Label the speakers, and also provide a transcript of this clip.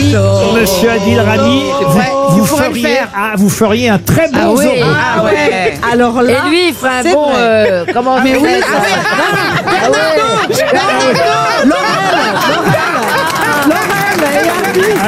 Speaker 1: Rami.
Speaker 2: Monsieur Adil Rami, vous
Speaker 1: pourrais le
Speaker 2: feriez,
Speaker 1: faire.
Speaker 2: vous feriez un très bon
Speaker 3: Ah oui.
Speaker 2: Zorro.
Speaker 1: Ah ouais. Alors là.
Speaker 3: Et lui, il ferait un
Speaker 1: c'est
Speaker 3: bon.
Speaker 1: vrai.
Speaker 3: Comment on
Speaker 1: Mais
Speaker 3: dit
Speaker 1: oui,
Speaker 3: ça? Ah ouais.